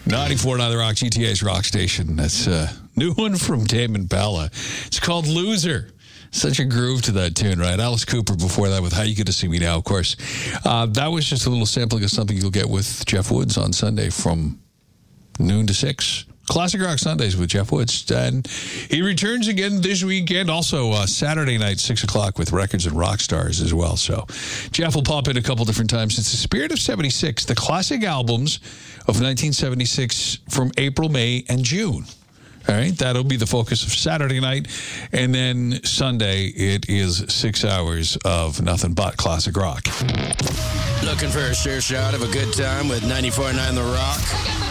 94.9 The Rock, GTA's rock station. That's a new one from Tame Impala. It's called Loser. Such a groove to that tune, right? Alice Cooper before that with How You Gonna See Me Now, of course. That was just a little sampling of something you'll get with Jeff Woods on Sunday from noon to 6. Classic Rock Sundays with Jeff Woods. And he returns again this weekend. Also, Saturday night, 6 o'clock with Records and Rock Stars as well. So Jeff will pop in a couple different times. It's the Spirit of 76, the classic albums of 1976 from April, May, and June. All right, that'll be the focus of Saturday night. And then Sunday, it is 6 hours of nothing but classic rock. Looking for a sure shot of a good time with 94.9 The Rock?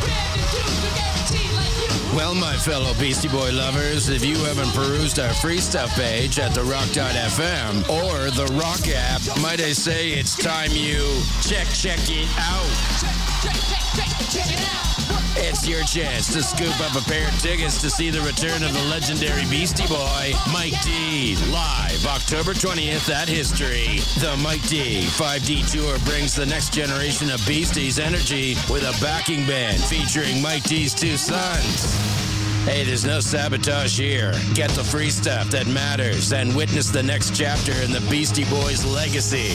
Well, my fellow Beastie Boy lovers, if you haven't perused our free stuff page at therock.fm or the Rock app, might I say it's time you check it out. Check it out. It's your chance to scoop up a pair of tickets to see the return of the legendary Beastie Boy, Mike D, live October 20th at History. The Mike D 5D Tour brings the next generation of Beasties energy with a backing band featuring Mike D's two sons. Hey, there's no sabotage here. Get the free stuff that matters and witness the next chapter in the Beastie Boys' legacy.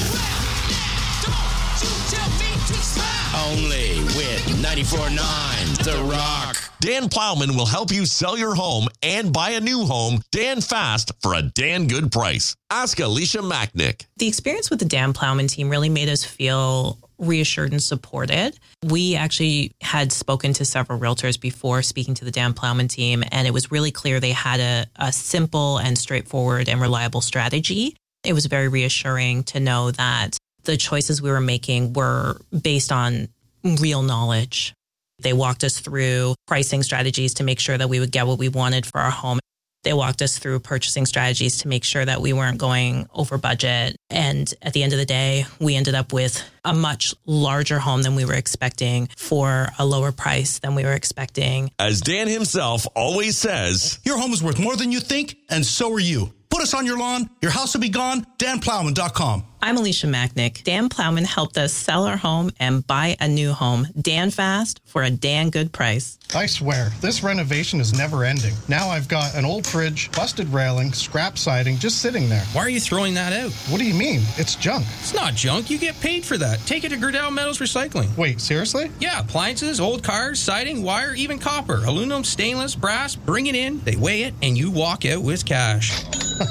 Only with 94.9 The Rock. Dan Plowman will help you sell your home and buy a new home Dan fast for a Dan good price. Ask Alicia Macknick. The experience with the Dan Plowman team really made us feel reassured and supported. We actually had spoken to several realtors before speaking to the Dan Plowman team, and it was really clear they had a simple and straightforward and reliable strategy. It was very reassuring to know that the choices we were making were based on real knowledge. They walked us through pricing strategies to make sure that we would get what we wanted for our home. They walked us through purchasing strategies to make sure that we weren't going over budget. And at the end of the day, we ended up with a much larger home than we were expecting for a lower price than we were expecting. As Dan himself always says, your home is worth more than you think, and so are you. Put us on your lawn. Your house will be gone. DanPlowman.com. I'm Alicia Macknick. Dan Plowman helped us sell our home and buy a new home. Dan fast for a Dan good price. I swear, this renovation is never ending. Now I've got an old fridge, busted railing, scrap siding just sitting there. Why are you throwing that out? What do you mean? It's junk. It's not junk. You get paid for that. Take it to Gerdau Metals Recycling. Wait, seriously? Yeah, appliances, old cars, siding, wire, even copper, aluminum, stainless, brass. Bring it in, they weigh it, and you walk out with cash.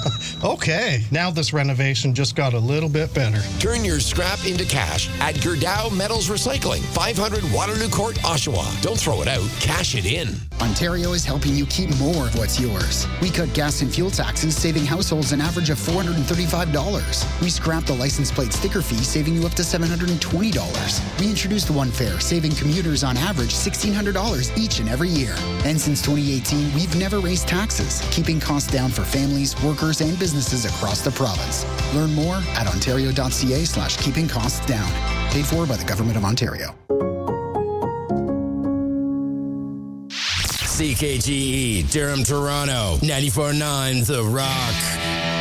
Okay, now this renovation just got a little bit better. Turn your scrap into cash at Gerdau Metals Recycling, 500 Waterloo Court, Oshawa. Don't throw it out, cash it in. Ontario is helping you keep more of what's yours. We cut gas and fuel taxes, saving households an average of $435. We scrapped the license plate sticker fee, saving you up to $720. We introduced One Fare, saving commuters on average $1,600 each and every year. And since 2018, we've never raised taxes, keeping costs down for families, workers, and businesses across the province. Learn more at ontario.ca/keeping costs down. Paid for by the Government of Ontario. CKGE, Durham, Toronto, 94.9 The Rock.